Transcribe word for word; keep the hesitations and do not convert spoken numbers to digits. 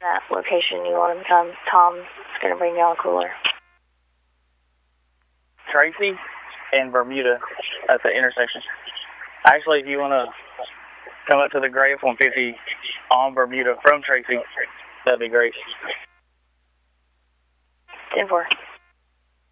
that location you want him to come. Tom's going to bring you on a cooler. Tracy and Bermuda at the intersection. Actually, if you want to come up to the gray F one fifty on Bermuda from Tracy, that'd be great. ten four.